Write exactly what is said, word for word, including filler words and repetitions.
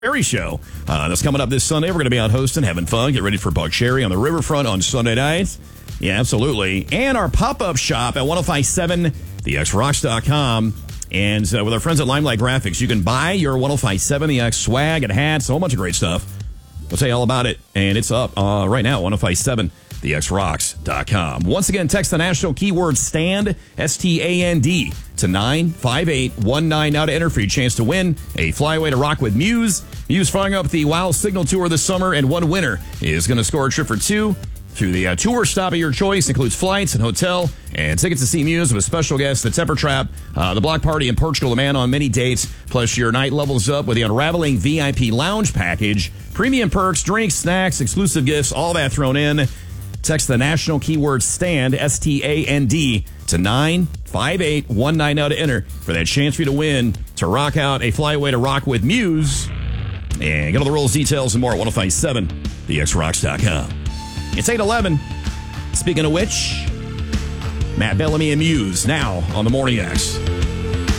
Sherry Show. Uh, that's coming up this Sunday. We're going to be out hosting, having fun. Get ready for Buck Sherry on the riverfront on Sunday nights. Yeah, absolutely. And our pop-up shop at ten fifty-seven the x rocks dot com. And uh, with our friends at Limelight Graphics, you can buy your ten fifty-seven The X swag and hats, a whole bunch of great stuff. We'll tell you all about it. And it's up uh, right now, ten fifty-seven the x rocks dot com. Once again, text the national keyword STAND, S T A N D, to nine five eight one nine now to enter for your chance to win a flyaway to rock with Muse. Muse firing up the WoW Signal Tour this summer, and one winner is going to score a trip for two through the uh, tour stop of your choice. Includes flights and hotel and tickets to see Muse with a special guest, the Temper Trap, uh, the block party in Portugal, the man on many dates. Plus, your night levels up with the Unraveling V I P Lounge package. Premium perks, drinks, snacks, exclusive gifts, all that thrown in. Text the national keyword STAND, S T A N D, to nine five eight one nine now to enter for that chance for you to win to rock out a flyaway to rock with Muse. And get all the rules, details, and more at ten fifty-seven the x rocks dot com. It's eight eleven. Speaking of which, Matt Bellamy and Muse now on the Morning X.